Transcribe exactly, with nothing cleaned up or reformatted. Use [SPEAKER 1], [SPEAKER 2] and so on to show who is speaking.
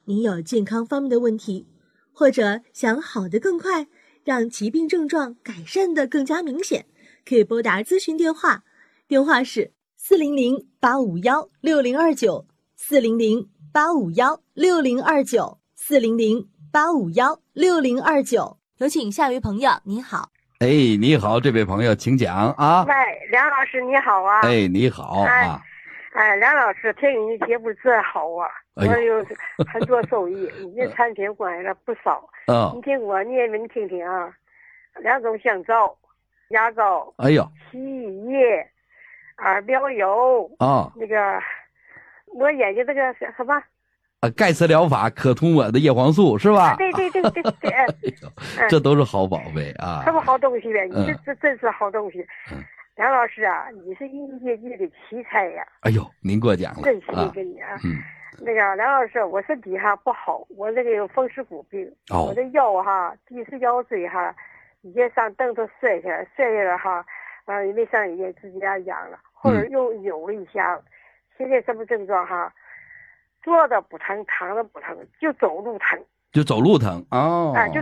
[SPEAKER 1] 你有健康方面的问题，或者想好得更快，让疾病症状改善得更加明显，可以拨打咨询电话，电话是四零零八五幺六零二九，四零零八五幺六零二九，四零零八五幺六零二九。有请下一位朋友，你好。
[SPEAKER 2] 哎，你好，这位朋友，请讲啊。
[SPEAKER 3] 喂，梁老师你好啊。
[SPEAKER 2] 哎，你好啊。
[SPEAKER 3] 哎，梁老师，听你的节目真好啊！
[SPEAKER 2] 哎、
[SPEAKER 3] 我有很多收益，你的产品买了不少。
[SPEAKER 2] 嗯，
[SPEAKER 3] 你听我念文听听啊，两种香皂、牙膏，
[SPEAKER 2] 哎呦，
[SPEAKER 3] 洗衣液、耳标油
[SPEAKER 2] 啊，
[SPEAKER 3] 那个抹眼睛那个什么。
[SPEAKER 2] 啊，钙丝疗法可涂抹的叶黄素是吧？
[SPEAKER 3] 啊、对对对对对，哎
[SPEAKER 2] 嗯、这都是好宝贝啊！
[SPEAKER 3] 这不好东西呗，你这、
[SPEAKER 2] 嗯、
[SPEAKER 3] 这真是好东西。
[SPEAKER 2] 嗯，
[SPEAKER 3] 梁老师啊，你是医业界的奇才呀！
[SPEAKER 2] 哎呦，您过奖了，
[SPEAKER 3] 真谢谢你啊！
[SPEAKER 2] 嗯，
[SPEAKER 3] 那个梁老师，我身体哈不好，我这个有风湿骨病，
[SPEAKER 2] 哦、
[SPEAKER 3] 我的腰哈，第四腰椎哈，以前上凳子摔下来，摔下来哈，啊，也没上医院，自己家养了，后来又扭了一下，嗯、现在什么症状哈？坐着不疼，躺着不疼，就走路疼，
[SPEAKER 2] 就走路疼哦。
[SPEAKER 3] 啊，就